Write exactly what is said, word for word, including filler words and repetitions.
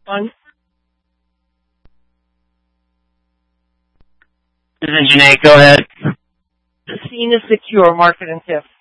one. This is Janae. Go ahead. The scene is secure. Mark it and tip.